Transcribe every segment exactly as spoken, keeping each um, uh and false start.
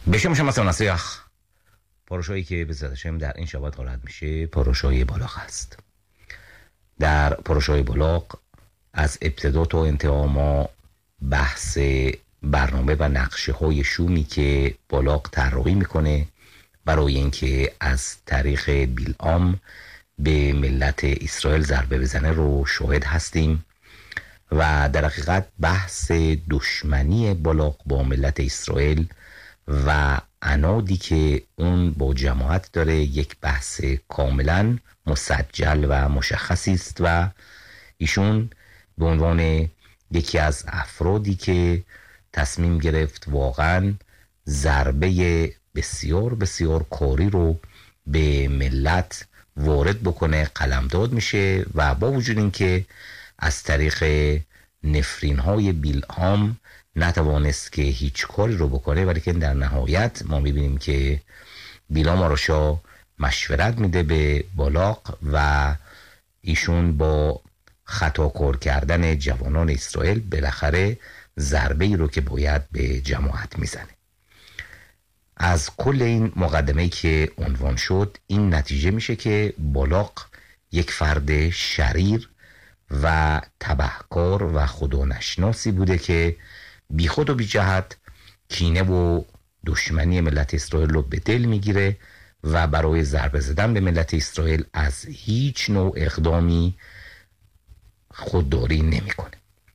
بشم شما سناسیخ پروشایی که به زدشم در این شبات قرارد میشه پروشای بلاغ است. در پروشای بلاغ از ابتدا تا انتها ما بحث برنامه و نقشه های شومی که بلاغ طراحی میکنه برای اینکه از طریق بیلعام به ملت اسرائیل ضربه بزنه رو شاهد هستیم و در حقیقت بحث دشمنی بلاغ با ملت اسرائیل و عنادی که اون با جماعت داره یک بحث کاملا مسجل و مشخصی است و ایشون به عنوان یکی از افرادی که تصمیم گرفت واقعا ضربه بسیار بسیار کاری رو به ملت وارد بکنه قلمداد میشه و با وجود اینکه از طریق نفرین های بیلعام نتوانست که هیچ کاری رو بکنه، ولی که در نهایت ما میبینیم که بیلعام آراشا مشورت میده به بلاغ و ایشون با خطا کار کردن جوانان اسرائیل بالاخره ضربه ای رو که باید به جماعت میزنه. از کل این مقدمه‌ای که عنوان شد این نتیجه میشه که بلاغ یک فرد شریر و تبهکار و خدانشناسی بوده که بی خود و بی جهت کینه و دشمنی ملت اسرائیل رو به دل میگیره و برای ضربه زدن به ملت اسرائیل از هیچ نوع اقدامی خودداری نمیکنه.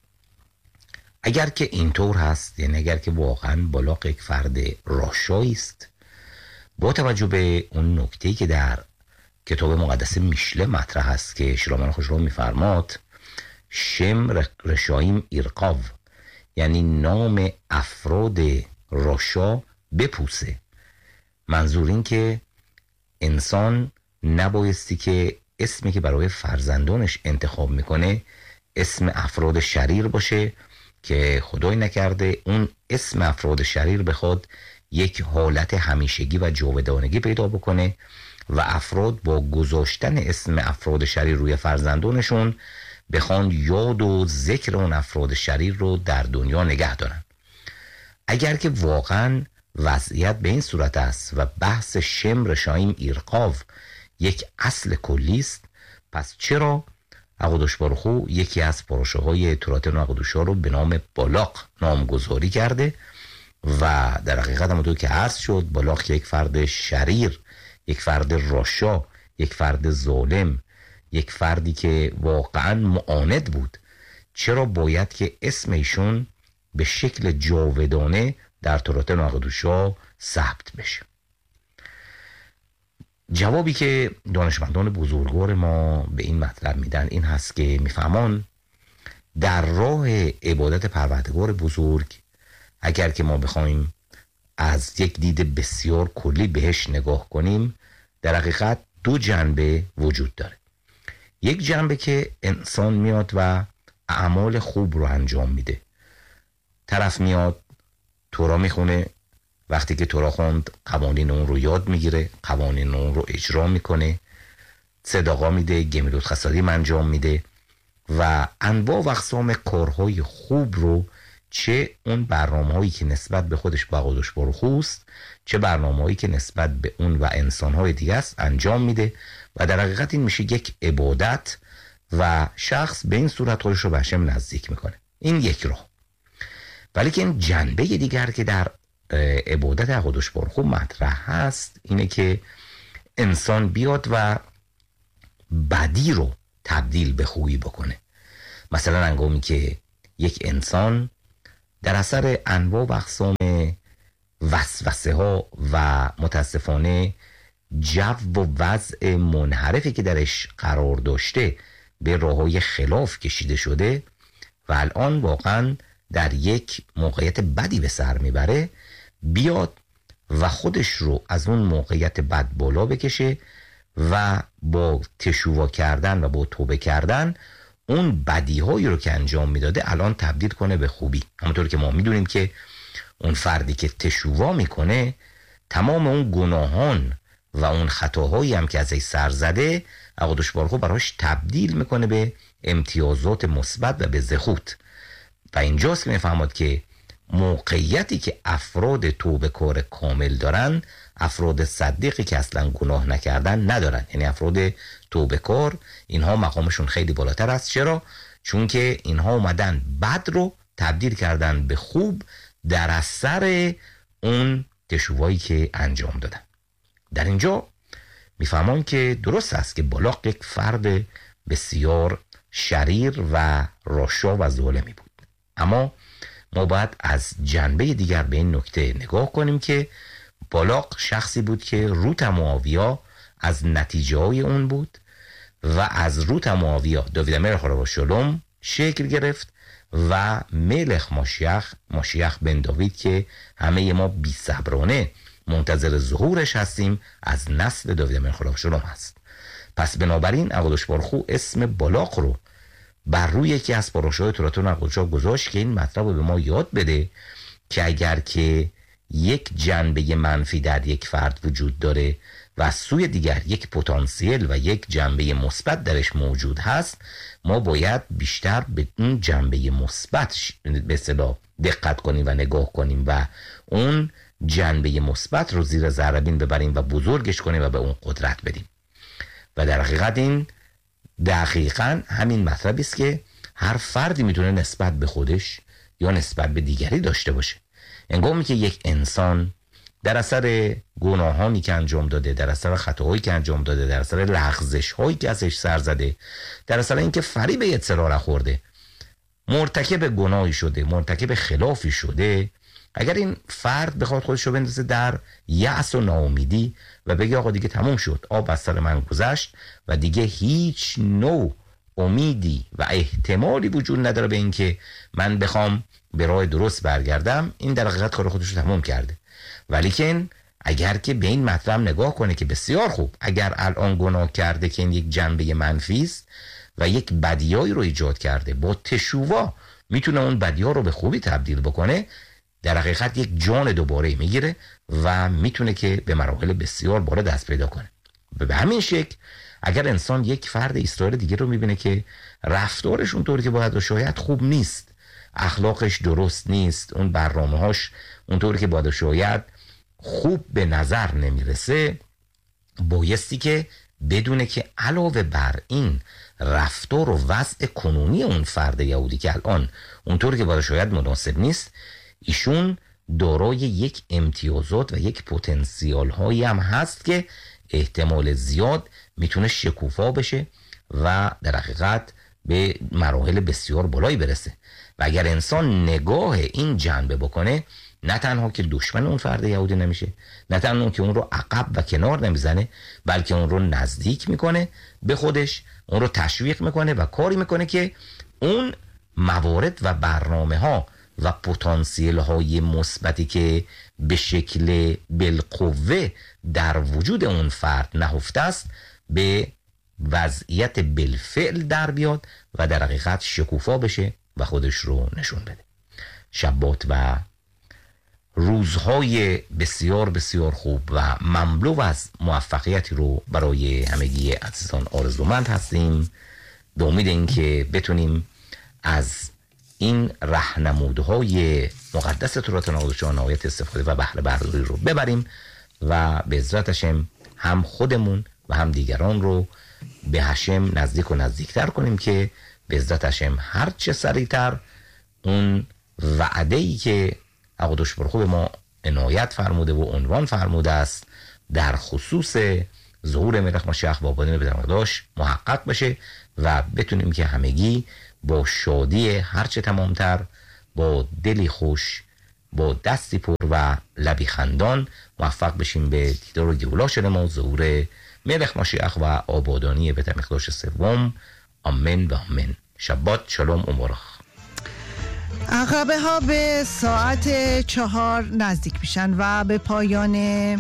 اگر که اینطور هست، یعنی اگر که واقعا بلاغ یک فرد راشایی است، با توجه به اون نکته‌ای که در کتاب مقدس میشله مطرح است که شلومان خوشرو میفرماد شم رشاییم ایرقاو، یعنی نام افراد راشا بپوسه. منظور این که انسان نبایستی که اسمی که برای فرزندانش انتخاب میکنه اسم افراد شریر باشه که خدای نکرده اون اسم افراد شریر بخواد یک حالت همیشگی و جاودانگی پیدا بکنه و افراد با گذاشتن اسم افراد شریر روی فرزندانشون بخوان یاد و ذکر اون افراد شریر رو در دنیا نگه دارن. اگر که واقعا وضعیت به این صورت است و بحث شم رشایم ایرقاو یک اصل کلی است، پس چرا اقدوش بارخو یکی از پروشه های تورات اقدوشا رو به نام بلاغ نامگذاری کرده و در حقیقت همونطور که عرض شد بلاغ یک فرد شریر، یک فرد راشا، یک فرد ظالم، یک فردی که واقعا معاند بود، چرا باید که اسم ایشون به شکل جاودانه در تورات اقدوشا ثبت بشه؟ جوابی که دانشمندان بزرگوار ما به این مطلب میدن این هست که میفهمان در راه عبادت پروردگار بزرگ اگر که ما بخوایم از یک دید بسیار کلی بهش نگاه کنیم در حقیقت دو جنبه وجود داره. یک جنبه که انسان میاد و اعمال خوب رو انجام میده. طرف میاد تورا میخونه، وقتی که تورا خوند قوانین اون رو یاد میگیره، قوانین اون رو اجرا میکنه، صدقا میده، گمیلوت خساریم انجام میده و انواع و اقسام کارهای خوب رو، چه اون برنامه‌هایی که نسبت به خودش با قدوش برخوست، چه برنامه‌هایی که نسبت به اون و انسان‌های دیگه است انجام میده و در حقیقت این میشه یک عبادت و شخص به این صورت خودش رو به هشم نزدیک میکنه. این یک راه. ولی که این جنبه دیگر که در عبادت قدوش برخو مطرح هست اینه که انسان بیاد و بدی رو تبدیل به خوبی بکنه. مثلا هنگامی که یک انسان در اثر انواع و اقسام وسوسه ها و متاسفانه جو و وضع منحرفی که درش قرار داشته به راههای خلاف کشیده شده و الان واقعا در یک موقعیت بدی به سر میبره، بیاد و خودش رو از اون موقعیت بد بالا بکشه و با تشووا کردن و با توبه کردن اون بدی هایی رو که انجام میداده الان تبدیل کنه به خوبی. همونطور که ما میدونیم که اون فردی که تشووا میکنه تمام اون گناهان و اون خطاهایی هم که ازش سر زده اقدوش بارخو براش تبدیل میکنه به امتیازات مثبت و به زخوت. و اینجاست که میفهمد که موقعیتی که افراد توبه کار کامل دارن افراد صدیقی که اصلا گناه نکردن ندارن. یعنی افراد توبه کار اینها مقامشون خیلی بالاتر است. چرا؟ چون که اینها اومدن بد رو تبدیل کردن به خوب در اثر اون تشویقی که انجام دادن. در اینجا میفهمم که درست است که بالاق یک فرد بسیار شریر و راشا و ظالمی بود، اما ما باید از جنبه دیگر به این نکته نگاه کنیم که بالاق شخصی بود که روت معاویه از نتیجه های اون بود و از روت معاویه داوید ملخ را شلوم شکل گرفت و ملخ ماشیخ ماشیخ بن داوید که همه ما بی صبرانه منتظر ظهورش هستیم از نسل داوید ملخ را شلوم هست. پس بنابراین اقدش بارخو اسم بالاق رو بر روی یکی از پاراشای توراتون اقدشا گذاشت که این مطلب رو به ما یاد بده که اگر که یک جنبه منفی در یک فرد وجود داره و از سوی دیگر یک پتانسیل و یک جنبه مثبت درش موجود هست، ما باید بیشتر به اون جنبه مثبت به اصطلاح دقت کنیم و نگاه کنیم و اون جنبه مثبت رو زیر ذره بین ببریم و بزرگش کنیم و به اون قدرت بدیم. و در حقیقت این دقیقاً همین مطلبی است که هر فردی میتونه نسبت به خودش یا نسبت به دیگری داشته باشه. انگامی که یک انسان در اثر گناهانی که انجام داده، در اثر خطاهایی که انجام داده، در اثر لغزش هایی که ازش سر زده، در اثر اینکه فریب اطلاع خورده، مرتکب گناهی شده، مرتکب خلافی شده، اگر این فرد بخواد خودش رو بندازه در یأس و ناامیدی و بگه آقا دیگه تموم شد، آب از سر من گذشت و دیگه هیچ نوع امیدی و احتمالی وجود نداره به اینکه من بخوام به راه درست برگردم، این در حقیقت کار خودش رو تمام کرده. ولیکن اگر که به این مطلب نگاه کنه که بسیار خوب، اگر الان گناه کرده که این یک جنبه منفی است و یک بدیایی رو ایجاد کرده، با تشووا میتونه اون بدی‌ها رو به خوبی تبدیل بکنه، در حقیقت یک جان دوباره میگیره و میتونه که به مراحل بسیار بالا دست پیدا کنه. به همین شکل اگر انسان یک فرد اسرائیل دیگه رو میبینه که رفتارش اونطوری که باید و شاید خوب نیست، اخلاقش درست نیست، اون برنامه‌هاش اونطوری که باید و شاید خوب به نظر نمیرسه، بایستی که بدونه که علاوه بر این رفتار و وضع کنونی اون فرد یهودی که الان اونطوری که باید و شاید مناسب نیست، ایشون دارای یک امتیازات و یک پتانسیال هایی هم هست که احتمال زیاد میتونه شکوفا بشه و در حقیقت به مراحل بسیار بالایی برسه. و اگر انسان نگاه این جنبه بکنه، نه تنها که دشمن اون فرد یهودی نمیشه، نه تنها که اون رو عقب و کنار نمیزنه، بلکه اون رو نزدیک میکنه به خودش، اون رو تشویق میکنه و کاری میکنه که اون موارد و برنامه ها و پتانسیل های مثبتی که به شکل بالقوه در وجود اون فرد نهفته است به وضعیت بالفعل در بیاد و در حقیقت شکوفا بشه و خودش رو نشون بده. شبات و روزهای بسیار بسیار خوب و مملو از موفقیتی رو برای همگی عزیزان آرزومند هستیم، به امید اینکه بتونیم از این راهنمودهای مقدس تورات نهادشان نهایت استفاده و بهره برداری رو ببریم و به عزت هشم هم خودمون و هم دیگران رو به هشم نزدیک و نزدیکتر کنیم که به عزت هشم هر چه سریعتر اون وعده‌ای که اقدش برخو به ما عنایت فرموده و عنوان فرموده است در خصوص ظهور ملخ ماشیخ و آبادان بیت المقدس محقق بشه و بتونیم که همگی با شادی هرچه تمامتر، با دلی خوش، با دستی پر و لبی خندان موفق بشیم به دیدار و گیولا شده ما ظهور ملخ ماشیخ و آبادانی بیت المقدس سوم. آمین و آمین. شبات شلوم و مبارک. عقبه ها به ساعت چهار نزدیک میشن و به پایان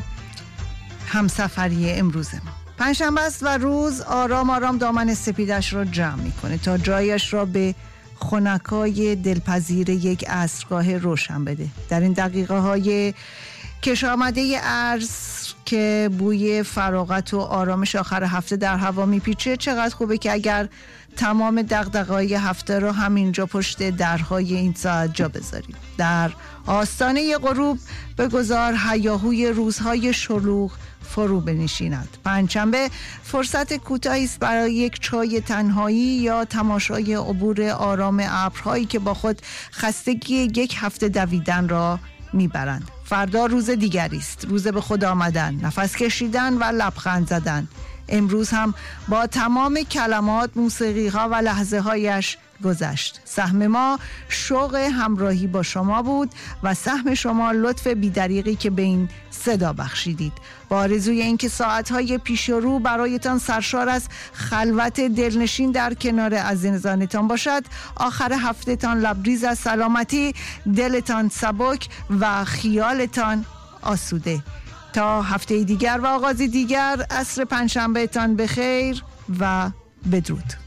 همسفری امروز ما. پنجشنبه است و روز آرام آرام دامن سپیدش را جمع میکنه تا جایش را به خنکای دلپذیر یک عصرگاه روشن بده. در این دقیقه های کش آمده عصر که بوی فراغت و آرامش آخر هفته در هوا میپیچه، چقدر خوبه که اگر تمام دغدغه‌های هفته رو همینجا پشت درهای این ساعت جا بذارید. در آستانه غروب بگذار هیاهوی روزهای شلوغ فرو بنشیند. پنجشنبه فرصت کوتاهی است برای یک چای تنهایی یا تماشای عبور آرام ابرهایی که با خود خستگی یک هفته دویدن را میبرند. فردا روز دیگری است، روز به خود آمدن، نفس کشیدن و لبخند زدن. امروز هم با تمام کلمات، موسیقی ها و لحظه هایش گذشت. سهم ما شوق همراهی با شما بود و سهم شما لطف بی‌دریغی که به این صدا بخشیدید. با آرزوی اینکه ساعت‌های پیش رو برایتان سرشار از خلوت دلنشین در کنار عزیزانتان باشد، آخر هفته‌تان لبریز از سلامتی، دلتان سبک و خیالتان آسوده. تا هفته دیگر و آغاز دیگر، عصر پنجشنبهتان بخیر و بدرود.